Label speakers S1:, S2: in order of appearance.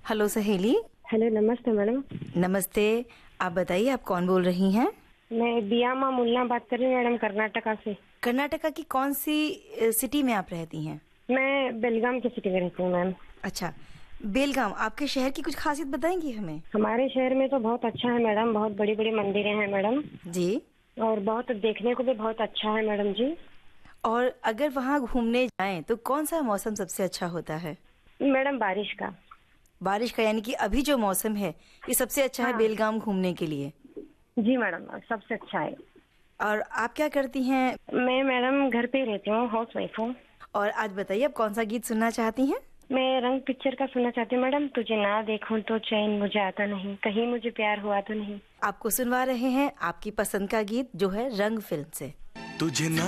S1: Hello सहेली।
S2: Hello, नमस्ते madam.
S1: नमस्ते। आप बताइए, आप कौन बोल रही हैं?
S2: मैं बियामा मुन्ना बात कर रही हूँ मैडम, कर्नाटका से।
S1: कर्नाटका की कौन सी सिटी में आप रहती हैं?
S2: मैं बेलगाम की सिटी में रहती हूँ मैम।
S1: अच्छा, बेलगाम। आपके शहर की कुछ खासियत बताएंगी हमें?
S2: हमारे शहर में तो बहुत अच्छा है मैडम, बहुत बड़ी बड़ी मंदिरें हैं मैडम।
S1: जी।
S2: और बहुत देखने को भी बहुत अच्छा है मैडम जी।
S1: और अगर वहाँ घूमने जाएं तो कौन सा मौसम सबसे अच्छा होता है?
S2: मैडम बारिश का।
S1: बारिश का, यानी कि अभी जो मौसम है ये सबसे अच्छा है
S2: हाँ
S1: बेलगाम घूमने के लिए।
S2: जी मैडम, सबसे अच्छा है।
S1: और आप क्या करती हैं?
S2: मैं मैडम घर पे ही रहती हूँ, हाउस वाइफ हूँ।
S1: और आज बताइए, आप कौन सा गीत सुनना चाहती हैं?
S2: मैं रंग पिक्चर का सुनना चाहती हूँ मैडम। तुझे ना देखूं तो चैन मुझे आता नहीं, कहीं मुझे प्यार हुआ तो नहीं।
S1: आपको सुनवा रहे हैं आपकी पसंद का गीत, जो है रंग फिल्म से।
S3: तुझे ना